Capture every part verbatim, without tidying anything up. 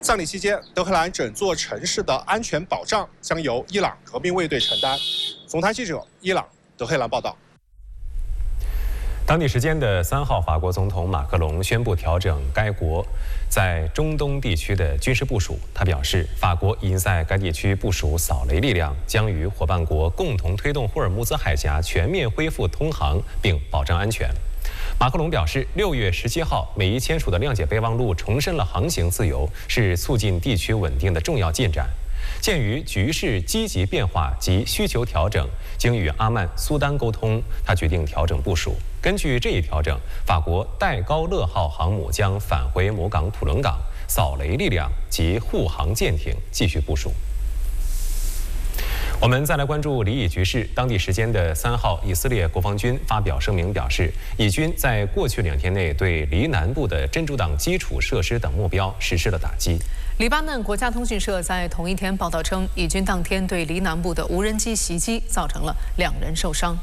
葬礼期间，德黑兰整座城市的安全保障将由伊朗革命卫队承担。总台记者伊朗德黑兰报道。 当地时间的三号，法国总统马克龙宣布调整该国在中东地区的军事部署。他表示，法国已经在该地区部署扫雷力量，将与伙伴国共同推动霍尔木兹海峡全面恢复通航，并保障安全。马克龙表示，六月十七号，美伊签署的谅解备忘录重申了航行自由，是促进地区稳定的重要进展。 鉴于局势积极变化及需求调整，经与阿曼、苏丹沟通，他决定调整部署。根据这一调整，法国戴高乐号航母将返回母港土伦港，扫雷力量及护航舰艇继续部署。 我们再来关注离以局势。当地时间的三号，以色列国防军发表声明表示，以军在过去两天内对黎南部的真主党基础设施等目标实施了打击。 黎巴嫩国家通讯社在同一天报道称，以军当天对黎南部的无人机袭击，造成了两人受伤。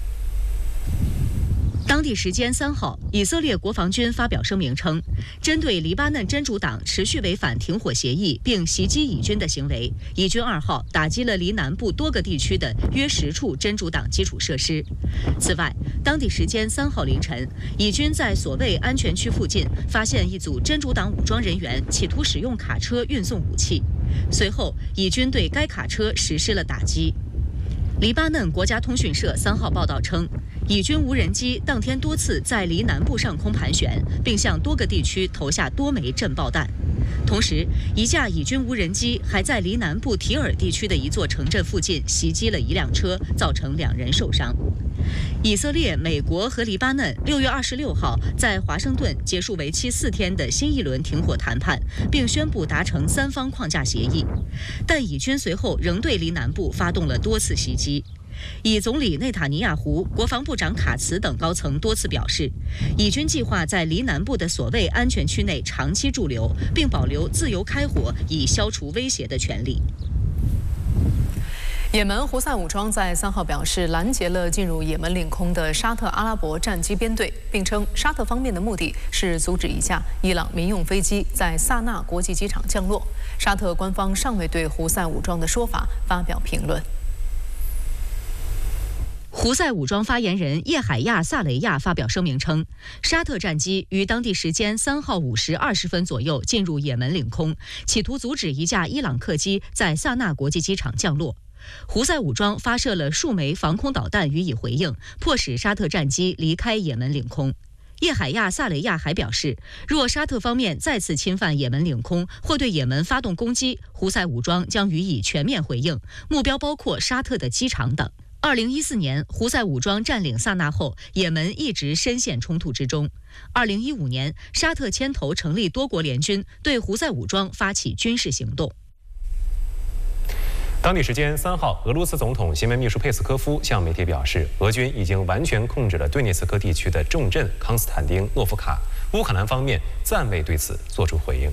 当地时间三号，以色列国防军发表声明称，针对黎巴嫩真主党持续违反停火协议并袭击以军的行为，以军二号打击了黎南部多个地区的约十处真主党基础设施。此外，当地时间三号凌晨，以军在所谓安全区附近发现一组真主党武装人员企图使用卡车运送武器，随后以军对该卡车实施了打击。 黎巴嫩国家通讯社三号报道称，以军无人机当天多次在黎南部上空盘旋，并向多个地区投下多枚震爆弹。同时，一架以军无人机还在黎南部提尔地区的一座城镇附近袭击了一辆车，造成两人受伤。以色列、美国和黎巴嫩六月二十六号在华盛顿结束为期四天的新一轮停火谈判，并宣布达成三方框架协议。但以军随后仍对黎南部发动了多次袭击。 以总理内塔尼亚胡、国防部长卡茨等高层多次表示，以军计划在黎南部的所谓安全区内长期驻留，并保留自由开火以消除威胁的权利。 也门胡塞武装在三号表示拦截了进入也门领空的沙特阿拉伯战机编队，并称沙特方面的目的是阻止一架伊朗民用飞机在萨那国际机场降落。沙特官方尚未对胡塞武装的说法发表评论。 胡塞武装发言人叶海亚·萨雷亚发表声明称，沙特战机于当地时间三号五时二十分左右进入也门领空，企图阻止一架伊朗客机在萨那国际机场降落。胡塞武装发射了数枚防空导弹予以回应，迫使沙特战机离开也门领空。 叶海亚·萨雷亚还表示，若沙特方面再次侵犯也门领空或对也门发动攻击，胡塞武装将予以全面回应，目标包括沙特的机场等。 二零一四年，胡塞武装占领萨那后，也门一直深陷冲突之中。二零一五年，沙特牵头成立多国联军，对胡塞武装发起军事行动。 当地时间三号，俄罗斯总统新闻秘书佩斯科夫向媒体表示，俄军已经完全控制了顿涅茨克地区的重镇康斯坦丁诺夫卡。乌克兰方面暂未对此作出回应。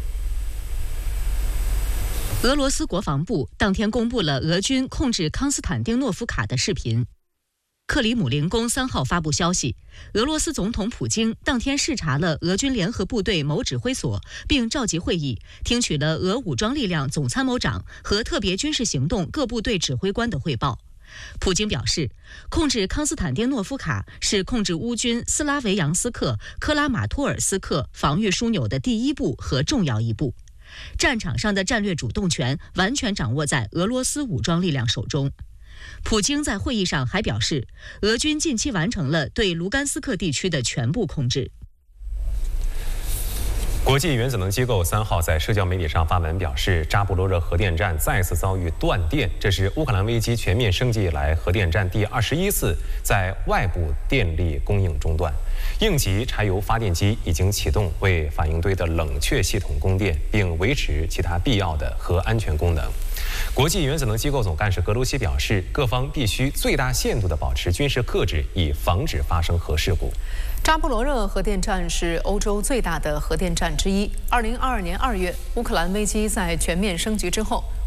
俄罗斯国防部当天公布了俄军控制康斯坦丁诺夫卡的视频。克里姆林宫三号发布消息，俄罗斯总统普京当天视察了俄军联合部队某指挥所，并召集会议，听取了俄武装力量总参谋长和特别军事行动各部队指挥官的汇报。普京表示，控制康斯坦丁诺夫卡是控制乌军斯拉维扬斯克、克拉马托尔斯克防御枢纽的第一步和重要一步。 战场上的战略主动权完全掌握在俄罗斯武装力量手中。普京在会议上还表示，俄军近期完成了对卢甘斯克地区的全部控制。 国际原子能机构三号在社交媒体上发文表示，扎波罗热核电站再次遭遇断电，这是乌克兰危机全面升级以来核电站第二十一次在外部电力供应中断。应急柴油发电机已经启动，为反应堆的冷却系统供电，并维持其他必要的核安全功能。国际原子能机构总干事格罗西表示，各方必须最大限度地保持军事克制，以防止发生核事故。 扎波罗热核电站是欧洲最大的核电站之一。二零二二年二月，乌克兰危机在全面升级之后，